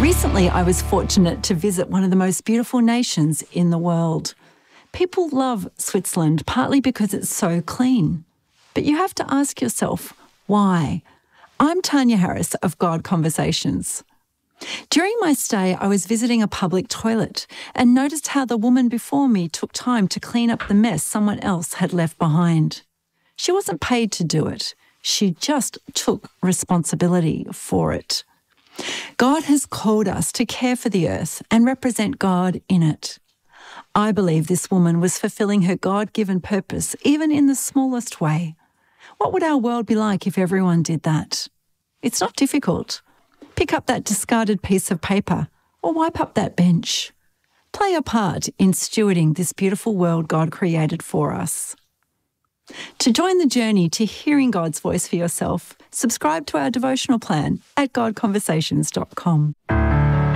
Recently, I was fortunate to visit one of the most beautiful nations in the world. People love Switzerland partly because it's so clean. But you have to ask yourself, why? I'm Tanya Harris of God Conversations. During my stay, I was visiting a public toilet and noticed how the woman before me took time to clean up the mess someone else had left behind. She wasn't paid to do it. She just took responsibility for it. God has called us to care for the earth and represent God in it. I believe this woman was fulfilling her God-given purpose, even in the smallest way. What would our world be like if everyone did that? It's not difficult. Pick up that discarded piece of paper or wipe up that bench. Play a part in stewarding this beautiful world God created for us. To join the journey to hearing God's voice for yourself, subscribe to our devotional plan at godconversations.com.